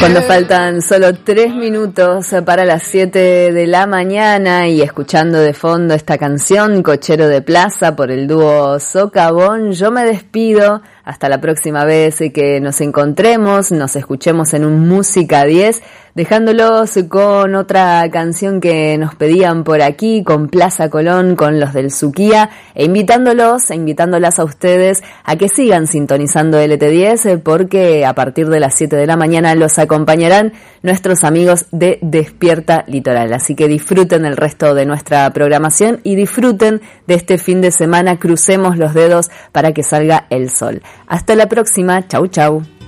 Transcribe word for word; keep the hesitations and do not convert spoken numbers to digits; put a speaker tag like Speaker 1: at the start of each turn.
Speaker 1: Cuando faltan solo tres minutos para las siete de la mañana y escuchando de fondo esta canción, Cochero de Plaza, por el dúo Socavón, yo me despido. Hasta la próxima vez que nos encontremos, nos escuchemos en un Música diez, dejándolos con otra canción que nos pedían por aquí, con Plaza Colón, con los del Suquía, e invitándolos, e invitándolas a ustedes a que sigan sintonizando L T diez, porque a partir de las siete de la mañana los acompañarán nuestros amigos de Despierta Litoral. Así que disfruten el resto de nuestra programación y disfruten de este fin de semana. Crucemos los dedos para que salga el sol. Hasta la próxima. Chau, chau.